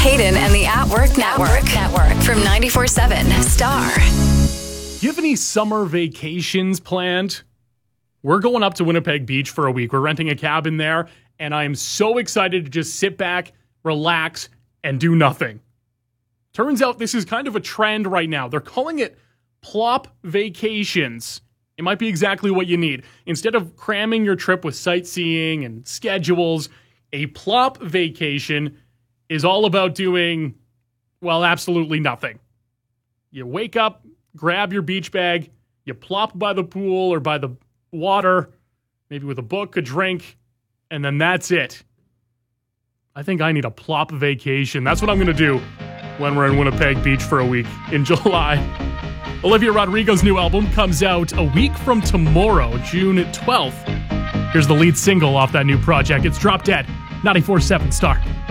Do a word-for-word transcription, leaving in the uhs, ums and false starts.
Hayden and the At Work Network. Network from ninety-four seven Star. Do you have any summer vacations planned? We're going up to Winnipeg Beach for a week. We're renting a cabin there, and I am so excited to just sit back, relax, and do nothing. Turns out this is kind of a trend right now. They're calling it plop vacations. It might be exactly what you need. Instead of cramming your trip with sightseeing and schedules, a plop vacation is all about doing, well, absolutely nothing. You wake up, grab your beach bag, you plop by the pool or by the water, maybe with a book, a drink, and then that's it. I think I need a plop vacation. That's what I'm going to do when we're in Winnipeg Beach for a week in July. Olivia Rodrigo's new album comes out a week from tomorrow, June twelfth. Here's the lead single off that new project. It's Drop Dead, ninety-four seven Star.